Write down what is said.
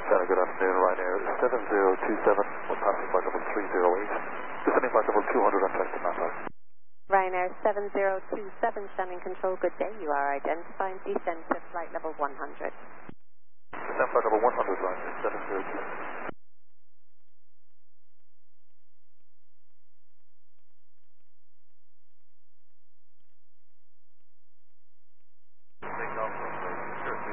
Good afternoon, Ryanair 7027, we're passing flight level 308, descending flight level 200 on Preston Matter. Ryanair 7027, standing control, good day. You are identifying descent to flight level 100. Descent flight level 100, Ryanair 7027.